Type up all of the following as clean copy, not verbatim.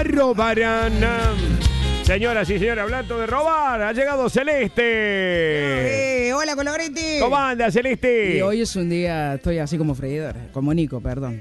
robarán. Señoras y señores, hablando de robar, ha llegado Celeste. Hola, Colorete. ¿Cómo anda, Celeste? Y hoy es un día, estoy así como freidora, como Nico, perdón.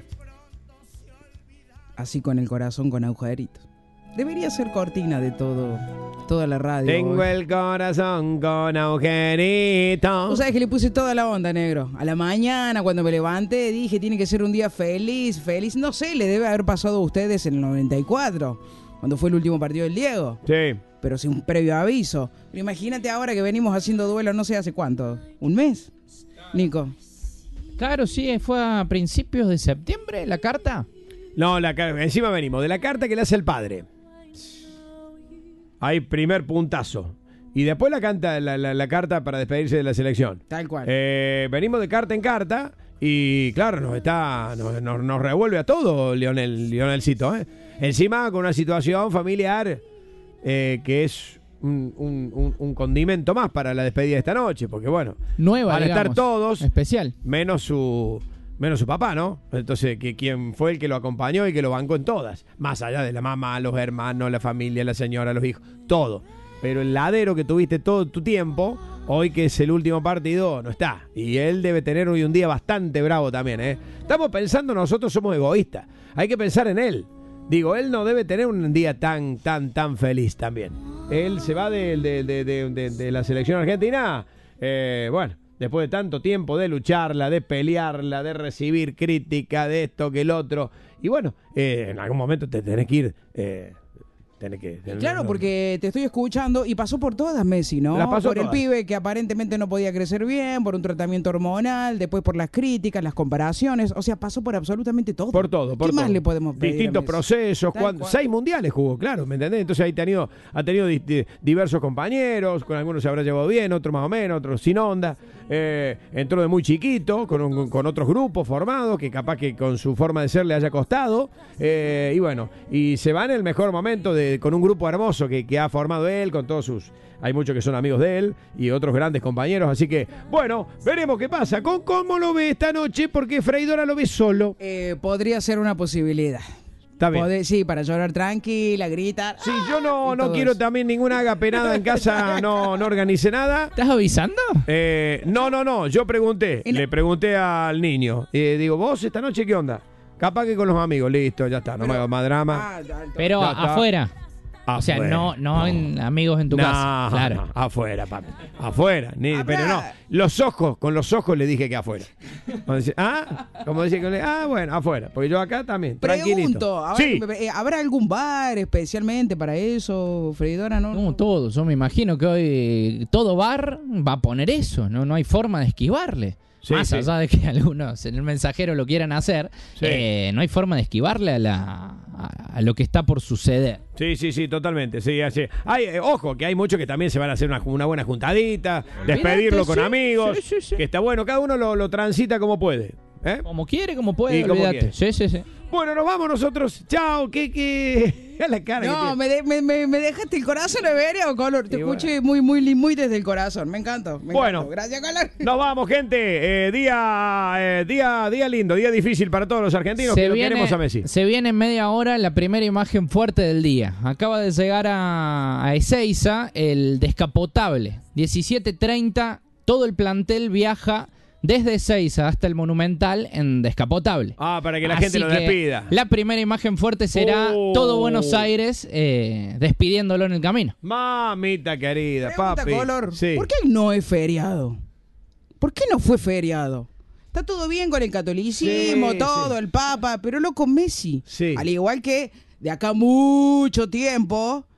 Así con el corazón con agujeritos. Debería ser cortina de toda la radio. Tengo el corazón con agujeritos. Tú sabes que le puse toda la onda, negro. A la mañana, cuando me levanté, dije, tiene que ser un día feliz. No sé, le debe haber pasado a ustedes en el 94, cuando fue el último partido del Diego. Sí. Pero sin un previo aviso. Pero imagínate ahora que venimos haciendo duelo no sé hace cuánto. ¿Un mes? Nico. Claro, sí, fue a principios de septiembre la carta. No, encima venimos de la carta que le hace el padre. Hay primer puntazo. Y después la carta para despedirse de la selección. Tal cual. Venimos de carta en carta. Y claro, nos revuelve a todo Lionelcito. Encima con una situación familiar que es un condimento más para la despedida de esta noche. Porque bueno, nueva, van a estar todos. Especial. Menos su papá, ¿no? Entonces, ¿quién fue el que lo acompañó y que lo bancó en todas? Más allá de la mamá, los hermanos, la familia, la señora, los hijos, todo. Pero el ladero que tuviste todo tu tiempo, hoy que es el último partido, no está. Y él debe tener hoy un día bastante bravo también, ¿eh? Estamos pensando, nosotros somos egoístas. Hay que pensar en él. Digo, él no debe tener un día tan feliz también. Él se va de la selección argentina, bueno, después de tanto tiempo de lucharla, de pelearla, de recibir crítica, de esto que el otro. Y bueno, en algún momento te tenés que ir. Claro, porque te estoy escuchando y pasó por todas Messi, ¿no? Las pasó por todas. El pibe que aparentemente no podía crecer bien, por un tratamiento hormonal, después por las críticas, las comparaciones. O sea, pasó por absolutamente todo. Por todo, por ¿Qué todo. más le podemos pedir Distintos a Messi? procesos, Tal cual. 6 mundiales jugó, claro, ¿me entendés? Entonces ahí ha tenido diversos compañeros, con algunos se habrá llevado bien, otros más o menos, otros sin onda. Entró de muy chiquito, con otros grupos formados, que capaz que con su forma de ser le haya costado. Y bueno, y se va en el mejor momento con un grupo hermoso que ha formado él, con todos sus... Hay muchos que son amigos de él y otros grandes compañeros, así que, bueno, veremos qué pasa. ¿Cómo lo ve esta noche? Porque Freidora lo ve solo. Podría ser una posibilidad. Está bien. Sí, para llorar tranquila, gritar. Sí, yo no quiero eso. también ninguna agapenada en casa, no organice nada. ¿Estás avisando? No, yo le pregunté al niño, digo, ¿vos esta noche qué onda? Capaz que con los amigos, listo, ya está, no me hago más drama. Pero Ya está. afuera. O sea, no en amigos en tu casa. Claro. No, afuera, papi. Afuera. Pero no, con los ojos le dije que afuera. Como dice que bueno, afuera. Porque yo acá también, tranquilito. Pregunto, Sí. ¿habrá algún bar especialmente para eso, Freidora? No, todo. Yo me imagino que hoy todo bar va a poner eso. No hay forma de esquivarle. Sí, Más allá de que algunos en el mensajero lo quieran hacer, Sí. no hay forma de esquivarle a lo que está por suceder. Sí, totalmente. Sí, así. Ojo, que hay muchos que también se van a hacer una buena juntadita, despedirlo con sí, amigos, sí. que está bueno, cada uno lo transita como puede. Como quiere, como puede, Y como olvídate. quiere. Sí. Bueno, nos vamos nosotros. Chao, que a la cara. No, que me dejaste el corazón de veria, Color. Te Y escuché muy desde el corazón. Me encantó. Bueno. Gracias, Color. Nos vamos, gente. Día lindo, día difícil para todos los argentinos que lo queremos a Messi. Se viene en media hora la primera imagen fuerte del día. Acaba de llegar a Ezeiza el descapotable. 17:30, todo el plantel viaja desde Ezeiza hasta el Monumental en descapotable. Para que la Así gente lo que despida. La primera imagen fuerte será todo Buenos Aires despidiéndolo en el camino. Mamita querida, Pregunta, papi. Color. Sí. ¿Por qué no es feriado? ¿Por qué no fue feriado? Está todo bien con el catolicismo, Sí, todo, sí. el Papa, pero no con Messi. Sí. Al igual que de acá mucho tiempo